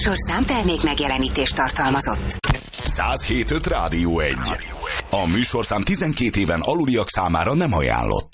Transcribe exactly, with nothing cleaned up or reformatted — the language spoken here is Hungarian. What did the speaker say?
műsorszám termék megjelenítést tartalmazott. száz hét öt Rádió egy. A műsorszám tizenkét éven aluliak számára nem ajánlott.